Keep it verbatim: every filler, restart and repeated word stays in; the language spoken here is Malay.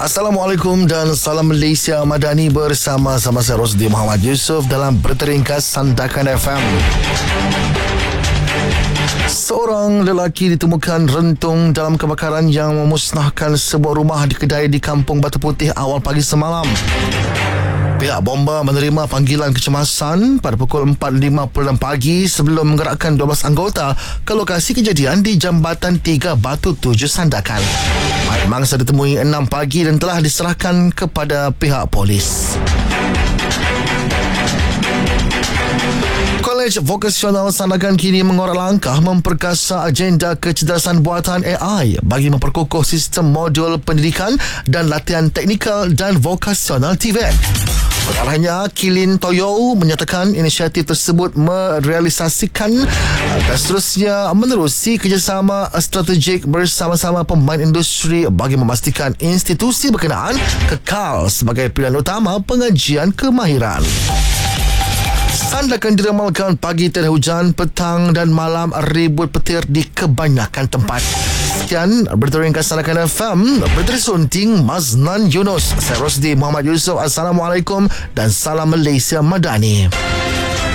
Assalamualaikum dan salam Malaysia Madani bersama-sama saya Rosdi Muhammad Yusof dalam Berita Ringkas Sandakan F M. Seorang lelaki ditemukan rentung dalam kebakaran yang memusnahkan sebuah rumah di kedai di Kampung Batu Putih awal pagi semalam. Pihak bomba menerima panggilan kecemasan pada pukul empat lima puluh enam pagi sebelum menggerakkan dua belas anggota ke lokasi kejadian di Jambatan tiga Batu tujuh Sandakan. Mat mangsa ditemui enam pagi dan telah diserahkan kepada pihak polis. Kolej Vokasional Sandakan kini mengorak langkah memperkasa agenda kecerdasan buatan A I bagi memperkukuh sistem modul pendidikan dan latihan teknikal dan vokasional T V E T. Pengarahnya Kilin Toyo menyatakan inisiatif tersebut merealisasikan dan seterusnya menerusi kerjasama strategik bersama-sama pemain industri bagi memastikan institusi berkenaan kekal sebagai pilihan utama pengajian kemahiran. Sandakan diramalkan pagi tiada hujan, petang dan malam ribut petir di kebanyakan tempat. Sekian Berita Ringkas Sandakan F M, Berita Sunting Maznan Yunus. Saya Rosdi Muhammad Yusof. Assalamualaikum dan salam Malaysia Madani.